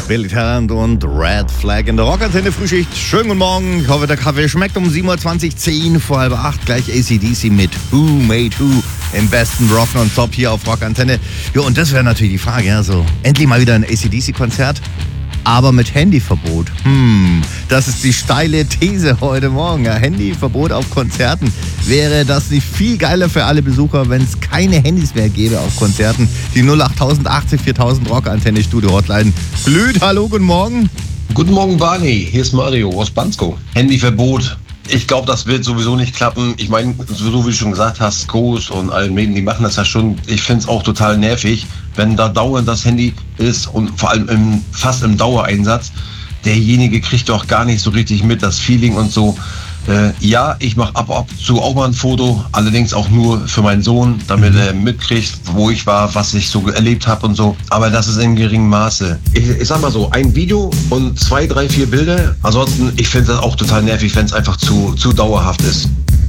Billy Talent und Red Flag in der Rockantenne Frühschicht. Schönen guten Morgen. Ich hoffe, der Kaffee schmeckt. Um 7.20 Uhr, 10 vor halb 8, gleich AC/DC mit Who Made Who im besten Rock on Top hier auf Rockantenne. Ja, und das wäre natürlich die Frage, ja, so endlich mal wieder ein AC/DC-Konzert, aber mit Handyverbot. Das ist die steile These heute Morgen. Ja, Handyverbot auf Konzerten. Wäre das nicht viel geiler für alle Besucher, wenn es keine Handys mehr gäbe auf Konzerten? Die 08000 80 4000 Rockantenne Studio Hotline blüht. Hallo, guten Morgen. Guten Morgen, Barney. Hier ist Mario aus Bansko. Handyverbot. Ich glaube, das wird sowieso nicht klappen. Ich meine, so wie du schon gesagt hast, Ghost und allen Medien, die machen das ja schon. Ich finde es auch total nervig, wenn da dauernd das Handy ist und vor allem fast im Dauereinsatz. Derjenige kriegt doch gar nicht so richtig mit, das Feeling und so. Ja, ich mache ab und zu auch mal ein Foto, allerdings auch nur für meinen Sohn, damit er mitkriegt, wo ich war, was ich so erlebt habe und so. Aber das ist in geringem Maße. Ich sag mal so, ein Video und 2, 3, 4 Bilder. Ansonsten, ich finde das auch total nervig, wenn es einfach zu dauerhaft ist.